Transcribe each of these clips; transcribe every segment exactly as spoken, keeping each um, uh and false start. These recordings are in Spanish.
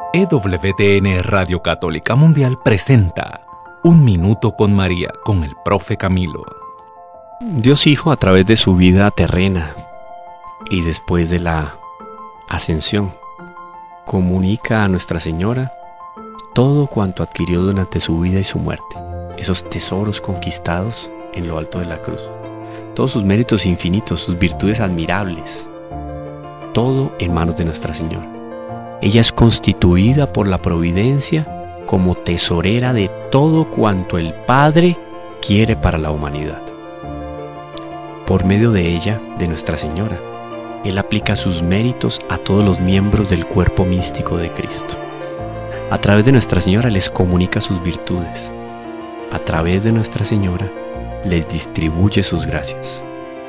E W T N Radio Católica Mundial presenta Un Minuto con María con el profe Camilo. Dios Hijo, a través de su vida terrena y después de la ascensión, comunica a Nuestra Señora todo cuanto adquirió durante su vida y su muerte, esos tesoros conquistados en lo alto de la cruz, todos sus méritos infinitos, sus virtudes admirables, todo en manos de Nuestra Señora. Ella es constituida por la providencia como tesorera de todo cuanto el Padre quiere para la humanidad. Por medio de ella, de Nuestra Señora, Él aplica sus méritos a todos los miembros del cuerpo místico de Cristo. A través de Nuestra Señora les comunica sus virtudes. A través de Nuestra Señora les distribuye sus gracias.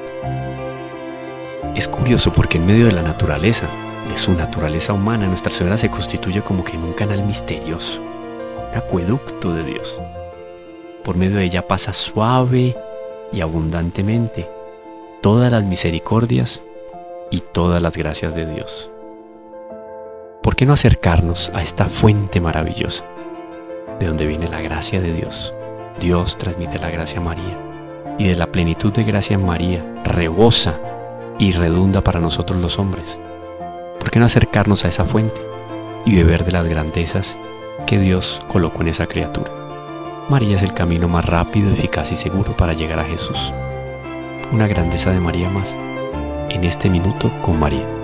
Es curioso porque en medio de la naturaleza, de su naturaleza humana, Nuestra Señora se constituye como que en un canal misterioso, un acueducto de Dios. Por medio de ella pasa suave y abundantemente todas las misericordias y todas las gracias de Dios. ¿Por qué no acercarnos a esta fuente maravillosa, de donde viene la gracia de Dios? Dios transmite la gracia a María, y de la plenitud de gracia en María rebosa y redunda para nosotros los hombres. ¿Por qué no acercarnos a esa fuente y beber de las grandezas que Dios colocó en esa criatura? María es el camino más rápido, eficaz y seguro para llegar a Jesús. Una grandeza de María más en este minuto con María.